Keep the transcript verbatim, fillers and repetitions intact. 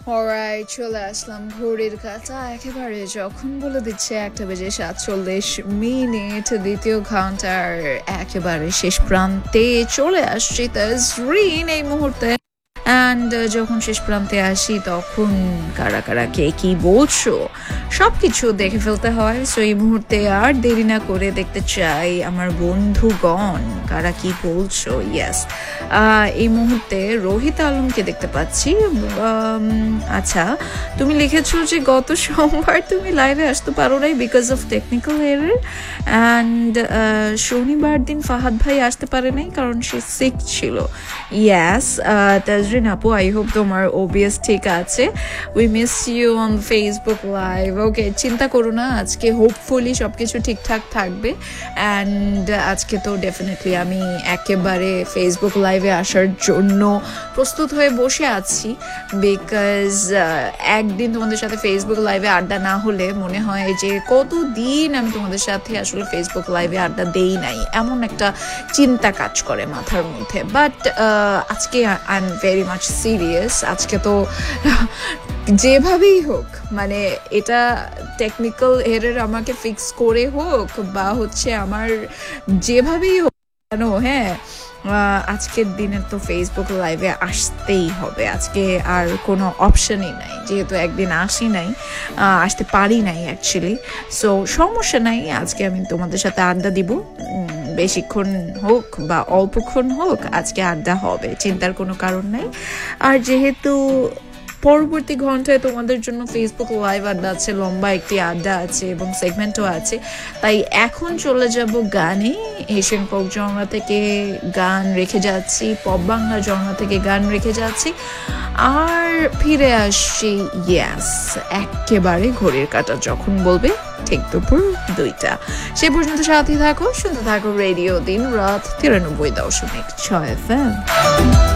Alright, চলে আসলাম ঘড়ির কাঁটা একেবারে যখন বলে দিচ্ছে একটা বেজে সাতচল্লিশ মিনিট, দ্বিতীয় ঘন্টার একেবারে শেষ প্রান্তে চলে আসছি তাজরিন এই মুহূর্তে। অ্যান্ড যখন শেষ প্রান্তে আসি তখন কারা কারা কে কি বলছো সব কিছু দেখে ফেলতে হয়। সো এই মুহূর্তে আর দেরি না করে দেখতে চাই আমার বন্ধুগণ কারা কি বলছো। ইয়েস, এই মুহূর্তে রোহিত আলমকে দেখতে পাচ্ছি। আচ্ছা, তুমি লিখেছো যে গত সোমবার তুমি লাইভে আসতে পারো নাই because of technical error, and শনিবার দিন ফাহাদ ভাই আসতে পারে নাই কারণ সে সিক ছিল। ইয়েস তাজরিন আপু, আই হোপ তোমার ওবিএস ঠিক আছে। We miss you on Facebook live. ওকে, চিন্তা করো না, আজকে হোপফুলি সব কিছু ঠিকঠাক থাকবে। অ্যান্ড আজকে তো ডেফিনেটলি আমি একেবারে ফেসবুক লাইভে আসার জন্য প্রস্তুত হয়ে বসে আছি, বিকজ একদিন তোমাদের সাথে ফেসবুক লাইভে আড্ডা না হলে মনে হয় যে কতদিন আমি তোমাদের সাথে আসলে ফেসবুক লাইভে আড্ডা দেই নাই, এমন একটা চিন্তা কাজ করে মাথার মধ্যে। বাট আজকে I am very much serious. আজকে তো যেভাবেই হোক, মানে এটা টেকনিক্যাল এরর আমাকে ফিক্স করে হোক বা হচ্ছে আমার যেভাবেই হোক কেন, হ্যাঁ আজকের দিনে তো ফেসবুক লাইভে আসতেই হবে। আজকে আর কোনো অপশনই নাই, যেহেতু একদিন আসি নাই, আসতে পারি নাই অ্যাকচুয়ালি। সো সমস্যা নাই, আজকে আমি তোমাদের সাথে আড্ডা দিব, বেশিক্ষণ হোক বা অল্পক্ষণ হোক আজকে আড্ডা হবে, চিন্তার কোনো কারণ নাই। আর যেহেতু পরবর্তী ঘন্টায় তোমাদের জন্য ফেসবুক লাইভ আড্ডা আছে, লম্বা একটি আড্ডা আছে এবং সেগমেন্টও আছে, তাই এখন চলে যাব গানে। এশিয়ান পপ জনরা থেকে গান রেখে যাচ্ছি, পপ বাংলা জনরা থেকে গান রেখে যাচ্ছি, আর ফিরে আসছি ইয়াস একেবারে ঘড়ির কাঁটা যখন বলবে ঠিক দুপুর দুইটা। সে পর্যন্ত সাথে থাকো, শুনতে থাকো রেডিও দিন রাত তিরানব্বই দশমিক ছয় এফ এম।